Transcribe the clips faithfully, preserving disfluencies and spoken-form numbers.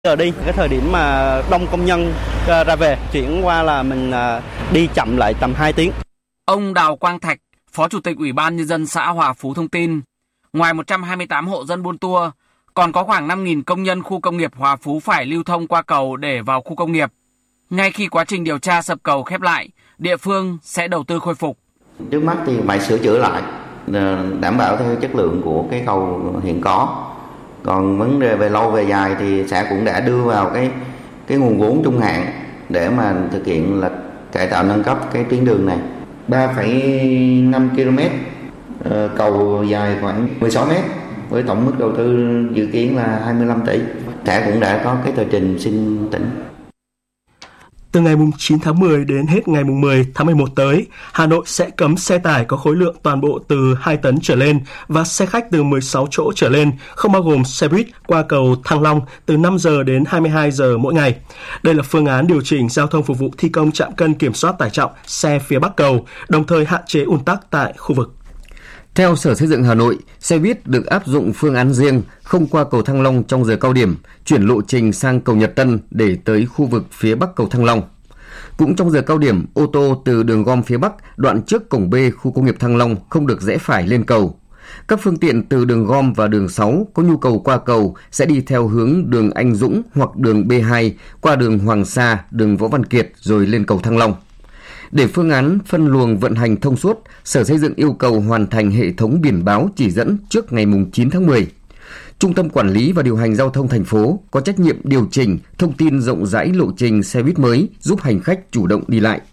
Giờ đi cái thời điểm mà đông công nhân ra về, chuyển qua là mình đi chậm lại tầm hai tiếng. Ông Đào Quang Thạch, Phó Chủ tịch Ủy ban Nhân dân xã Hòa Phú thông tin, ngoài một trăm hai mươi tám hộ dân buôn tour, còn có khoảng năm nghìn công nhân khu công nghiệp Hòa Phú phải lưu thông qua cầu để vào khu công nghiệp. Ngay khi quá trình điều tra sập cầu khép lại, địa phương sẽ đầu tư khôi phục. Trước mắt thì phải sửa chữa lại, đảm bảo theo chất lượng của cái cầu hiện có. Còn vấn đề về lâu về dài thì xã cũng đã đưa vào cái cái nguồn vốn trung hạn để mà thực hiện là cải tạo nâng cấp cái tuyến đường này. ba phẩy năm ki lô mét, cầu dài khoảng mười sáu mét với tổng mức đầu tư dự kiến là hai mươi lăm tỷ. Xã cũng đã có cái tờ trình xin tỉnh. Từ ngày chín tháng mười đến hết ngày mười tháng mười một tới, Hà Nội sẽ cấm xe tải có khối lượng toàn bộ từ hai tấn trở lên và xe khách từ mười sáu chỗ trở lên, không bao gồm xe buýt, qua cầu Thăng Long từ năm giờ đến hai mươi hai giờ mỗi ngày. Đây là phương án điều chỉnh giao thông phục vụ thi công trạm cân kiểm soát tải trọng xe phía Bắc cầu, đồng thời hạn chế ùn tắc tại khu vực. Theo Sở Xây dựng Hà Nội, xe buýt được áp dụng phương án riêng, không qua cầu Thăng Long trong giờ cao điểm, chuyển lộ trình sang cầu Nhật Tân để tới khu vực phía Bắc cầu Thăng Long. Cũng trong giờ cao điểm, ô tô từ đường gom phía Bắc, đoạn trước cổng B khu công nghiệp Thăng Long không được rẽ phải lên cầu. Các phương tiện từ đường gom và đường sáu có nhu cầu qua cầu sẽ đi theo hướng đường Anh Dũng hoặc đường B hai qua đường Hoàng Sa, đường Võ Văn Kiệt rồi lên cầu Thăng Long. Để phương án phân luồng vận hành thông suốt, Sở Xây dựng yêu cầu hoàn thành hệ thống biển báo chỉ dẫn trước ngày chín tháng mười. Trung tâm Quản lý và Điều hành Giao thông thành phố có trách nhiệm điều chỉnh thông tin rộng rãi lộ trình xe buýt mới giúp hành khách chủ động đi lại.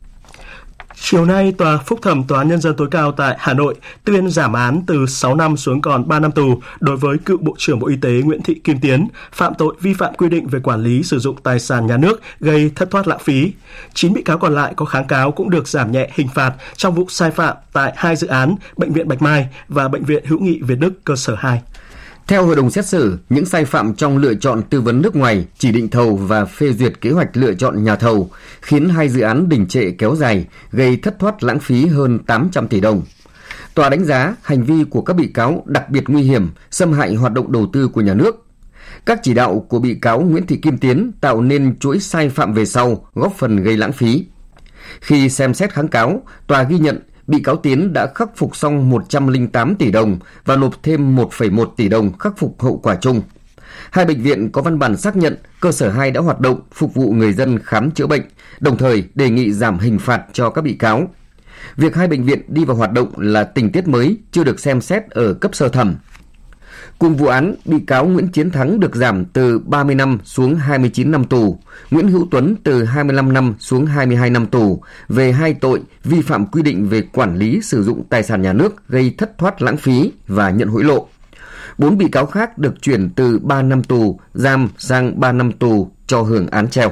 Chiều nay, Tòa Phúc thẩm Tòa án Nhân dân tối cao tại Hà Nội tuyên giảm án từ sáu năm xuống còn ba năm tù đối với cựu Bộ trưởng Bộ Y tế Nguyễn Thị Kim Tiến, phạm tội vi phạm quy định về quản lý sử dụng tài sản nhà nước gây thất thoát lãng phí. Chín bị cáo còn lại có kháng cáo cũng được giảm nhẹ hình phạt trong vụ sai phạm tại hai dự án Bệnh viện Bạch Mai và Bệnh viện Hữu nghị Việt Đức cơ sở hai. Theo hội đồng xét xử, những sai phạm trong lựa chọn tư vấn nước ngoài, chỉ định thầu và phê duyệt kế hoạch lựa chọn nhà thầu khiến hai dự án đình trệ kéo dài, gây thất thoát lãng phí hơn tám trăm tỷ đồng. Tòa đánh giá hành vi của các bị cáo đặc biệt nguy hiểm, xâm hại hoạt động đầu tư của nhà nước. Các chỉ đạo của bị cáo Nguyễn Thị Kim Tiến tạo nên chuỗi sai phạm về sau, góp phần gây lãng phí. Khi xem xét kháng cáo, tòa ghi nhận bị cáo Tiến đã khắc phục xong một trăm lẻ tám tỷ đồng và nộp thêm một phẩy một tỷ đồng khắc phục hậu quả chung. Hai bệnh viện có văn bản xác nhận cơ sở hai đã hoạt động phục vụ người dân khám chữa bệnh, đồng thời đề nghị giảm hình phạt cho các bị cáo. Việc hai bệnh viện đi vào hoạt động là tình tiết mới chưa được xem xét ở cấp sơ thẩm. Cùng vụ án, bị cáo Nguyễn Chiến Thắng được giảm từ ba mươi năm xuống hai mươi chín năm tù, Nguyễn Hữu Tuấn từ hai mươi lăm năm xuống hai mươi hai năm tù về hai tội vi phạm quy định về quản lý sử dụng tài sản nhà nước gây thất thoát lãng phí và nhận hối lộ. Bốn bị cáo khác được chuyển từ ba năm tù giam sang ba năm tù cho hưởng án treo.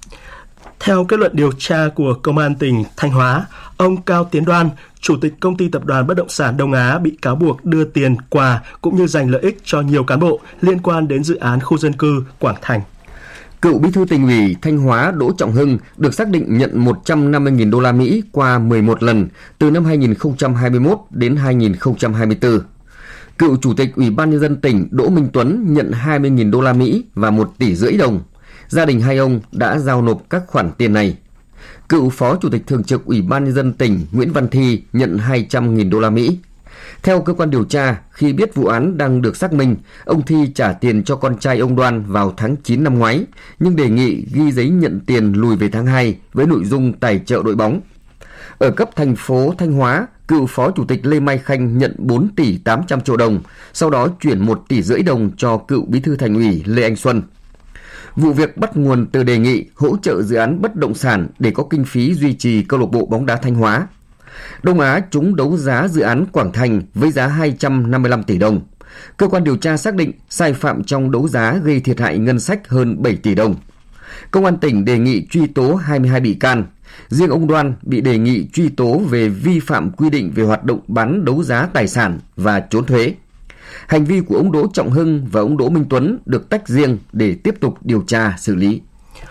Theo kết luận điều tra của Công an tỉnh Thanh Hóa, ông Cao Tiến Đoan, Chủ tịch Công ty Tập đoàn Bất động sản Đông Á bị cáo buộc đưa tiền, quà cũng như giành lợi ích cho nhiều cán bộ liên quan đến dự án khu dân cư Quảng Thành. Cựu Bí thư Tỉnh ủy Thanh Hóa Đỗ Trọng Hưng được xác định nhận một trăm năm mươi nghìn đô la Mỹ qua mười một lần từ năm hai nghìn không trăm hai mươi mốt đến hai nghìn không trăm hai mươi tư. Cựu Chủ tịch Ủy ban Nhân dân tỉnh Đỗ Minh Tuấn nhận hai mươi nghìn đô la Mỹ và một tỷ rưỡi đồng. Gia đình hai ông đã giao nộp các khoản tiền này. Cựu Phó Chủ tịch Thường trực Ủy ban Nhân dân tỉnh Nguyễn Văn Thi nhận hai trăm nghìn đô la Mỹ. Theo cơ quan điều tra, khi biết vụ án đang được xác minh, ông Thi trả tiền cho con trai ông Đoan vào tháng chín năm ngoái, nhưng đề nghị ghi giấy nhận tiền lùi về tháng hai với nội dung tài trợ đội bóng. Ở cấp thành phố Thanh Hóa, cựu Phó Chủ tịch Lê Mai Khanh nhận bốn tỷ tám trăm triệu đồng, sau đó chuyển một tỷ rưỡi đồng cho cựu Bí thư Thành ủy Lê Anh Xuân. Vụ việc bắt nguồn từ đề nghị hỗ trợ dự án bất động sản để có kinh phí duy trì câu lạc bộ bóng đá Thanh Hóa. Đông Á trúng đấu giá dự án Quảng Thành với giá hai trăm năm mươi lăm tỷ đồng. Cơ quan điều tra xác định sai phạm trong đấu giá gây thiệt hại ngân sách hơn bảy tỷ đồng. Công an tỉnh đề nghị truy tố hai mươi hai bị can. Riêng ông Đoan bị đề nghị truy tố về vi phạm quy định về hoạt động bán đấu giá tài sản và trốn thuế. Hành vi của ông Đỗ Trọng Hưng và ông Đỗ Minh Tuấn được tách riêng để tiếp tục điều tra xử lý.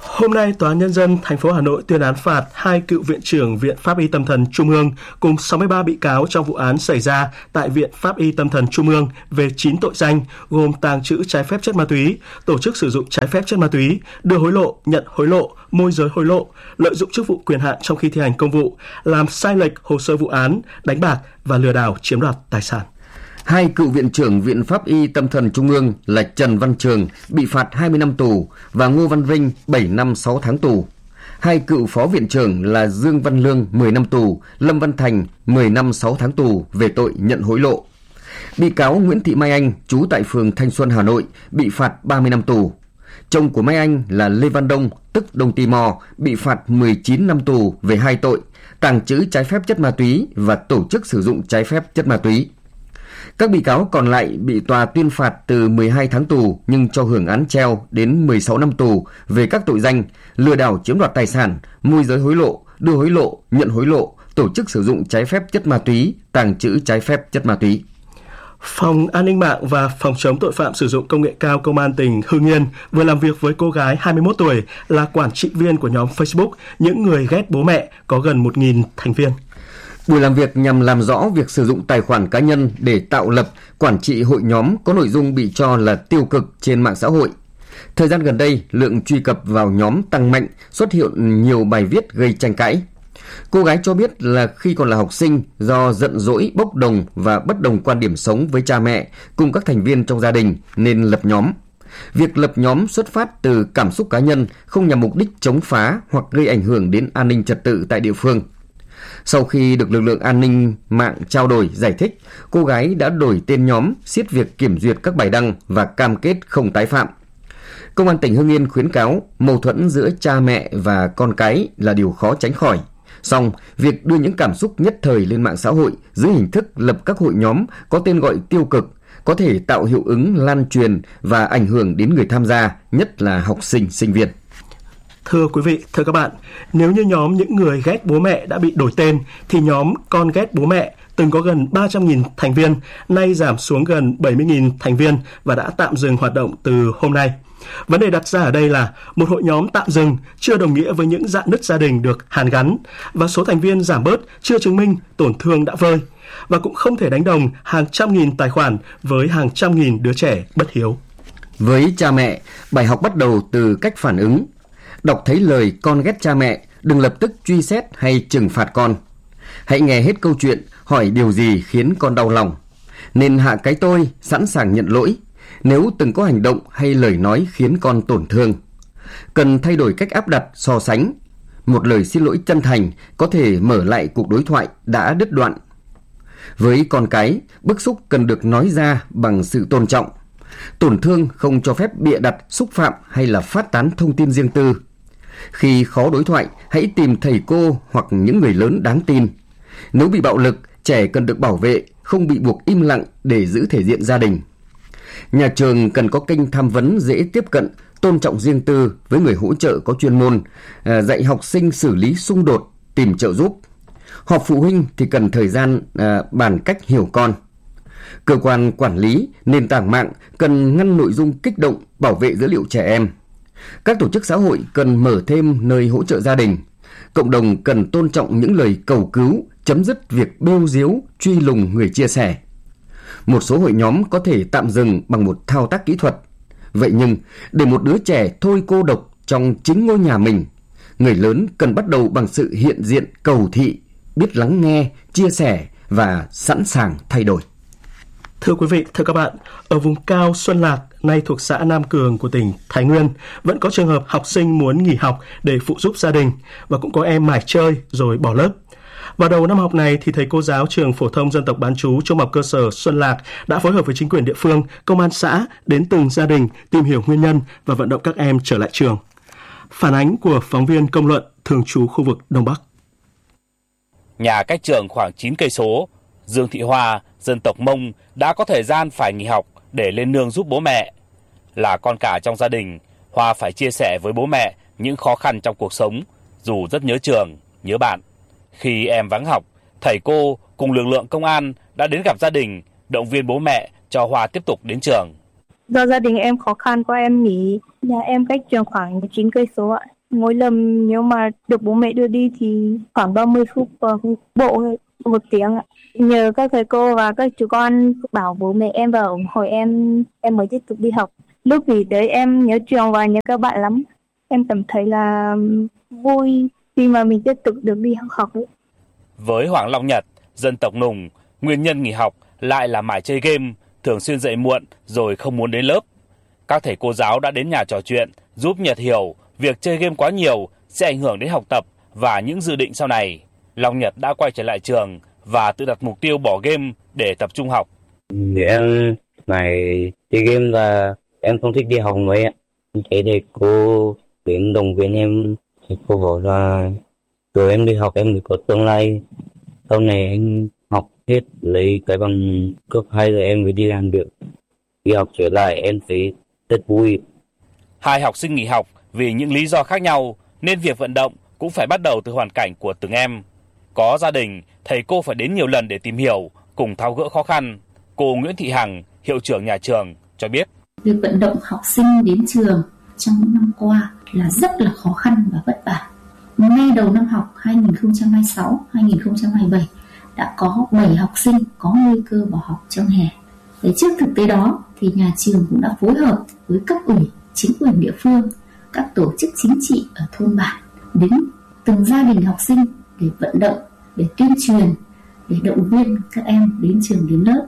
Hôm nay, Tòa án Nhân dân thành phố Hà Nội tuyên án phạt hai cựu Viện trưởng Viện Pháp y Tâm thần Trung ương cùng sáu mươi ba bị cáo trong vụ án xảy ra tại Viện Pháp y Tâm thần Trung ương về chín tội danh gồm tàng trữ trái phép chất ma túy, tổ chức sử dụng trái phép chất ma túy, đưa hối lộ, nhận hối lộ, môi giới hối lộ, lợi dụng chức vụ quyền hạn trong khi thi hành công vụ, làm sai lệch hồ sơ vụ án, đánh bạc và lừa đảo chiếm đoạt tài sản. Hai cựu Viện trưởng Viện Pháp y Tâm thần Trung ương là Trần Văn Trường bị phạt hai mươi năm tù và Ngô Văn Vinh bảy năm sáu tháng tù. Hai cựu Phó Viện trưởng là Dương Văn Lương mười năm tù, Lâm Văn Thành mười năm sáu tháng tù về tội nhận hối lộ. Bị cáo Nguyễn Thị Mai Anh, trú tại phường Thanh Xuân, Hà Nội, bị phạt ba mươi năm tù. Chồng của Mai Anh là Lê Văn Đông, tức Đông Timor, bị phạt mười chín năm tù về hai tội tàng trữ trái phép chất ma túy và tổ chức sử dụng trái phép chất ma túy. Các bị cáo còn lại bị tòa tuyên phạt từ mười hai tháng tù nhưng cho hưởng án treo đến mười sáu năm tù về các tội danh lừa đảo chiếm đoạt tài sản, môi giới hối lộ, đưa hối lộ, nhận hối lộ, tổ chức sử dụng trái phép chất ma túy, tàng trữ trái phép chất ma túy. Phòng An ninh mạng và Phòng chống tội phạm sử dụng công nghệ cao Công an tỉnh Hưng Yên vừa làm việc với cô gái hai mươi mốt tuổi là quản trị viên của nhóm Facebook Những Người Ghét Bố Mẹ có gần một nghìn thành viên. Buổi làm việc nhằm làm rõ việc sử dụng tài khoản cá nhân để tạo lập, quản trị hội nhóm có nội dung bị cho là tiêu cực trên mạng xã hội. Thời gian gần đây, lượng truy cập vào nhóm tăng mạnh, xuất hiện nhiều bài viết gây tranh cãi. Cô gái cho biết là khi còn là học sinh, do giận dỗi, bốc đồng và bất đồng quan điểm sống với cha mẹ cùng các thành viên trong gia đình nên lập nhóm. Việc lập nhóm xuất phát từ cảm xúc cá nhân, không nhằm mục đích chống phá hoặc gây ảnh hưởng đến an ninh trật tự tại địa phương. Sau khi được lực lượng an ninh mạng trao đổi, giải thích, cô gái đã đổi tên nhóm, siết việc kiểm duyệt các bài đăng và cam kết không tái phạm. Công an tỉnh Hưng Yên khuyến cáo mâu thuẫn giữa cha mẹ và con cái là điều khó tránh khỏi. Song, việc đưa những cảm xúc nhất thời lên mạng xã hội dưới hình thức lập các hội nhóm có tên gọi tiêu cực có thể tạo hiệu ứng lan truyền và ảnh hưởng đến người tham gia, nhất là học sinh, sinh viên. Thưa quý vị, thưa các bạn, nếu như nhóm Những Người Ghét Bố Mẹ đã bị đổi tên, thì nhóm Con Ghét Bố Mẹ từng có gần ba trăm nghìn thành viên, nay giảm xuống gần bảy mươi nghìn thành viên và đã tạm dừng hoạt động từ hôm nay. Vấn đề đặt ra ở đây là một hội nhóm tạm dừng chưa đồng nghĩa với những rạn nứt gia đình được hàn gắn, và số thành viên giảm bớt chưa chứng minh tổn thương đã vơi, và cũng không thể đánh đồng hàng trăm nghìn tài khoản với hàng trăm nghìn đứa trẻ bất hiếu. Với cha mẹ, bài học bắt đầu từ cách phản ứng. Đọc thấy lời con ghét cha mẹ, đừng lập tức truy xét hay trừng phạt con. Hãy nghe hết câu chuyện, hỏi điều gì khiến con đau lòng. Nên hạ cái tôi, sẵn sàng nhận lỗi nếu từng có hành động hay lời nói khiến con tổn thương. Cần thay đổi cách áp đặt, so sánh. Một lời xin lỗi chân thành có thể mở lại cuộc đối thoại đã đứt đoạn. Với con cái, bức xúc cần được nói ra bằng sự tôn trọng. Tổn thương không cho phép bịa đặt, xúc phạm hay là phát tán thông tin riêng tư. Khi khó đối thoại, hãy tìm thầy cô hoặc những người lớn đáng tin. Nếu bị bạo lực, trẻ cần được bảo vệ, không bị buộc im lặng để giữ thể diện gia đình. Nhà trường cần có kênh tham vấn dễ tiếp cận, tôn trọng riêng tư với người hỗ trợ có chuyên môn, dạy học sinh xử lý xung đột, tìm trợ giúp. Họp phụ huynh thì cần thời gian à, bàn cách hiểu con. Cơ quan quản lý, nền tảng mạng cần ngăn nội dung kích động, bảo vệ dữ liệu trẻ em. Các tổ chức xã hội cần mở thêm nơi hỗ trợ gia đình. Cộng đồng cần tôn trọng những lời cầu cứu, chấm dứt việc bêu diếu, truy lùng người chia sẻ. Một số hội nhóm có thể tạm dừng bằng một thao tác kỹ thuật. Vậy nhưng, để một đứa trẻ thôi cô độc trong chính ngôi nhà mình, người lớn cần bắt đầu bằng sự hiện diện cầu thị, biết lắng nghe, chia sẻ và sẵn sàng thay đổi. Thưa quý vị, thưa các bạn, ở vùng cao Xuân Lạc, nay thuộc xã Nam Cường của tỉnh Thái Nguyên, vẫn có trường hợp học sinh muốn nghỉ học để phụ giúp gia đình, và cũng có em mải chơi rồi bỏ lớp. Vào đầu năm học này thì thầy cô giáo trường phổ thông dân tộc bán trú trung học cơ sở Xuân Lạc đã phối hợp với chính quyền địa phương, công an xã đến từng gia đình tìm hiểu nguyên nhân và vận động các em trở lại trường. Phản ánh của phóng viên Công luận thường trú khu vực Đông Bắc. Nhà cách trường khoảng chín cây số, Dương Thị Hoa, dân tộc Mông đã có thời gian phải nghỉ học để lên nương giúp bố mẹ. Là con cả trong gia đình, Hoa phải chia sẻ với bố mẹ những khó khăn trong cuộc sống, dù rất nhớ trường, nhớ bạn. Khi em vắng học, thầy cô cùng lực lượng công an đã đến gặp gia đình, động viên bố mẹ cho Hoa tiếp tục đến trường. Do gia đình em khó khăn quá em nghỉ, nhà em cách trường khoảng chín cây số ạ. Mỗi lần nếu mà được bố mẹ đưa đi thì khoảng ba mươi phút bộ một tiếng ạ. Nhờ các thầy cô và các chú con bảo bố mẹ em và ủng hộ em, em mới tiếp tục đi học. Lúc nghỉ đấy em nhớ trường và nhớ các bạn lắm. Em cảm thấy là vui khi mà mình tiếp tục được đi học ấy. Với Hoàng Long Nhật, dân tộc Nùng, nguyên nhân nghỉ học lại là mải chơi game, thường xuyên dậy muộn rồi không muốn đến lớp. Các thầy cô giáo đã đến nhà trò chuyện, giúp Nhật hiểu việc chơi game quá nhiều sẽ ảnh hưởng đến học tập và những dự định sau này. Long Nhật đã quay trở lại trường và tự đặt mục tiêu bỏ game để tập trung học. Vì em này chơi game là em không thích đi học mấy ạ. Thế thì cô đến động viên em, thì cô bảo là rồi em đi học em mới có tương lai. Sau này anh học hết lấy cái bằng cấp hai rồi em mới đi làm được. Đi học trở lại em thấy rất vui. Hai học sinh nghỉ học vì những lý do khác nhau nên việc vận động cũng phải bắt đầu từ hoàn cảnh của từng em. Có gia đình, thầy cô phải đến nhiều lần để tìm hiểu, cùng tháo gỡ khó khăn. Cô Nguyễn Thị Hằng, hiệu trưởng nhà trường, cho biết. Việc vận động học sinh đến trường trong những năm qua là rất là khó khăn và vất vả. Ngay đầu năm học hai nghìn không trăm hai mươi sáu hai nghìn không trăm hai mươi bảy đã có bảy học sinh có nguy cơ bỏ học trong hè. Để trước thực tế đó thì nhà trường cũng đã phối hợp với cấp ủy, chính quyền địa phương, các tổ chức chính trị ở thôn bản đến từng gia đình học sinh để vận động, để tuyên truyền, để động viên các em đến trường đến lớp.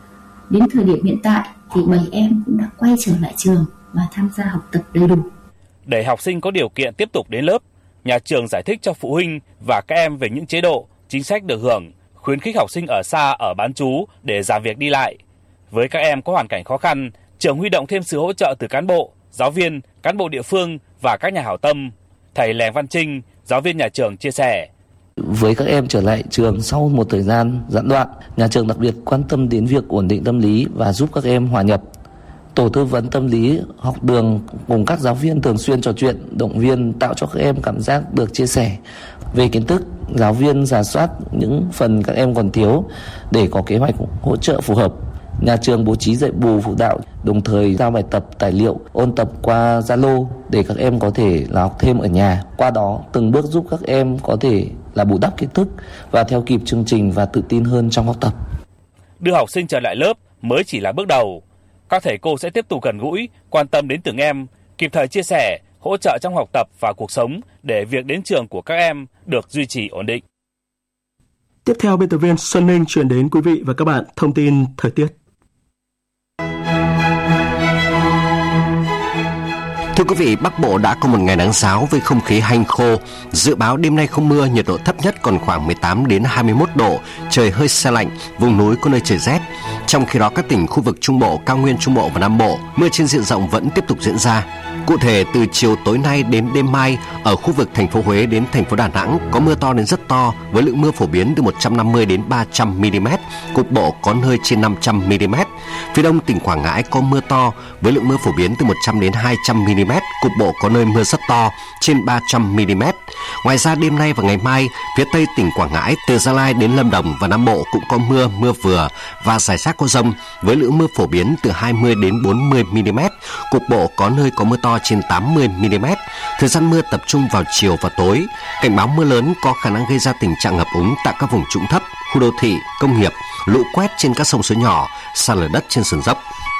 Đến thời điểm hiện tại thì bảy em cũng đã quay trở lại trường và tham gia học tập đầy đủ. Để học sinh có điều kiện tiếp tục đến lớp, nhà trường giải thích cho phụ huynh và các em về những chế độ, chính sách được hưởng, khuyến khích học sinh ở xa ở bán trú để giảm việc đi lại. Với các em có hoàn cảnh khó khăn, trường huy động thêm sự hỗ trợ từ cán bộ, giáo viên, cán bộ địa phương và các nhà hảo tâm. Thầy Lèng Văn Trinh, giáo viên nhà trường chia sẻ. Với các em trở lại trường sau một thời gian gián đoạn, nhà trường đặc biệt quan tâm đến việc ổn định tâm lý và giúp các em hòa nhập. Tổ tư vấn tâm lý học đường cùng các giáo viên thường xuyên trò chuyện, động viên, tạo cho các em cảm giác được chia sẻ về kiến thức. Giáo viên rà soát những phần các em còn thiếu để có kế hoạch hỗ trợ phù hợp. Nhà trường bố trí dạy bù phụ đạo, đồng thời giao bài tập, tài liệu, ôn tập qua Zalo để các em có thể là học thêm ở nhà. Qua đó từng bước giúp các em có thể là bù đắp kiến thức và theo kịp chương trình và tự tin hơn trong học tập. Đưa học sinh trở lại lớp mới chỉ là bước đầu. Các thầy cô sẽ tiếp tục gần gũi, quan tâm đến từng em, kịp thời chia sẻ, hỗ trợ trong học tập và cuộc sống để việc đến trường của các em được duy trì ổn định. Tiếp theo, biên tập viên Xuân Ninh chuyển đến quý vị và các bạn thông tin thời tiết. Thưa quý vị, Bắc Bộ đã có một ngày nắng ráo với không khí hanh khô. Dự báo đêm nay không mưa, nhiệt độ thấp nhất còn khoảng mười tám đến hai mươi mốt độ, trời hơi se lạnh, vùng núi có nơi trời rét. Trong khi đó các tỉnh khu vực Trung Bộ, Cao Nguyên Trung Bộ và Nam Bộ, mưa trên diện rộng vẫn tiếp tục diễn ra. Cụ thể, từ chiều tối nay đến đêm mai, ở khu vực thành phố Huế đến thành phố Đà Nẵng có mưa to đến rất to với lượng mưa phổ biến từ một trăm năm mươi đến ba trăm mi-li-mét, cục bộ có nơi trên năm trăm mi-li-mét. Phía đông tỉnh Quảng Ngãi có mưa to với lượng mưa phổ biến từ một trăm đến hai trăm mi-li-mét, cục bộ có nơi mưa rất to trên ba trăm mi-li-mét. Ngoài ra đêm nay và ngày mai, phía tây tỉnh Quảng Ngãi từ Gia Lai đến Lâm Đồng và Nam Bộ cũng có mưa, mưa vừa và rải rác có dông với lượng mưa phổ biến từ hai mươi đến bốn mươi mi-li-mét, cục bộ có nơi có mưa to trên tám mươi mi-li-mét. Thời gian mưa tập trung vào chiều và tối. Cảnh báo mưa lớn có khả năng gây ra tình trạng ngập úng tại các vùng trũng thấp, khu đô thị, công nghiệp, lũ quét trên các sông suối nhỏ, sạt lở đất trên sườn dốc.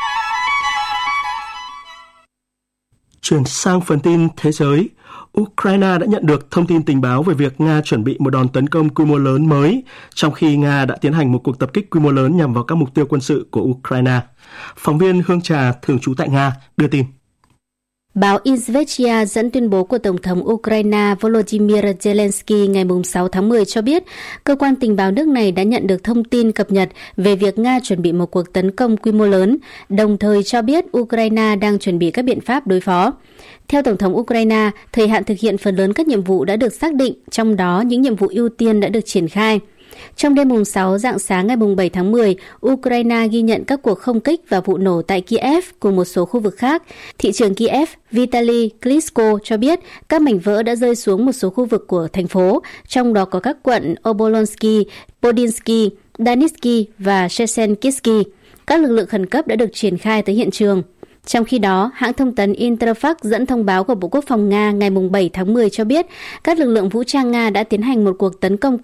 Chuyển sang phần tin thế giới, Ukraine đã nhận được thông tin tình báo về việc Nga chuẩn bị một đòn tấn công quy mô lớn mới, trong khi Nga đã tiến hành một cuộc tập kích quy mô lớn nhằm vào các mục tiêu quân sự của Ukraine. Phóng viên Hương Trà, thường trú tại Nga, đưa tin. Báo Izvestia dẫn tuyên bố của Tổng thống Ukraine Volodymyr Zelensky ngày sáu tháng mười cho biết, cơ quan tình báo nước này đã nhận được thông tin cập nhật về việc Nga chuẩn bị một cuộc tấn công quy mô lớn, đồng thời cho biết Ukraine đang chuẩn bị các biện pháp đối phó. Theo Tổng thống Ukraine, thời hạn thực hiện phần lớn các nhiệm vụ đã được xác định, trong đó những nhiệm vụ ưu tiên đã được triển khai. Trong đêm mùng sáu rạng sáng ngày mùng bảy tháng mười, Ukraine ghi nhận các cuộc không kích và vụ nổ tại Kiev cùng một số khu vực khác. Thị trưởng Kiev Vitaly Klitschko cho biết các mảnh vỡ đã rơi xuống một số khu vực của thành phố, trong đó có các quận Obolonsky, Podinsky, Danitsky và Shesenkivsky. Các lực lượng khẩn cấp đã được triển khai tới hiện trường. Trong khi đó, hãng thông tấn Interfax dẫn thông báo của Bộ Quốc phòng Nga ngày bảy tháng mười cho biết các lực lượng vũ trang Nga đã tiến hành một cuộc tấn công